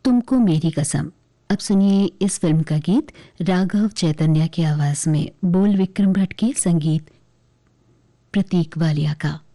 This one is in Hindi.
तुमको मेरी कसम। अब सुनिए इस फिल्म का गीत राघव चैतन्य की आवाज में, बोल विक्रम भट्ट के, संगीत प्रतीक वालिया का।